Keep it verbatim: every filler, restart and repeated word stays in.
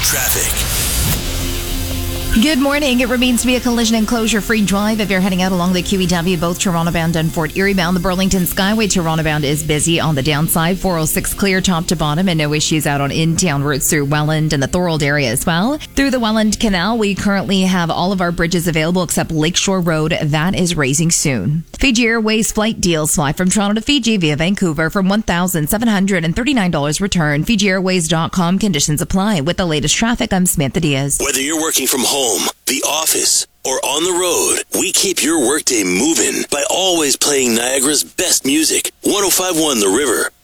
Traffic. Good morning. It remains to be a collision and closure-free drive if you're heading out along the Q E W, both Toronto bound and Fort Erie bound. The Burlington Skyway Toronto bound is busy on the downside. four oh six clear top to bottom and no issues out on in-town routes through Welland and the Thorold area as well. Through the Welland Canal, we currently have all of our bridges available except Lakeshore Road. That is raising soon. Fiji Airways flight deals fly from Toronto to Fiji via Vancouver from one thousand seven hundred thirty-nine dollars return. Fiji Airways dot com conditions apply. With the latest traffic, I'm Samantha Diaz. Whether you're working from home, the office, or on the road, we keep your workday moving by always playing Niagara's best music. one oh five point one The River.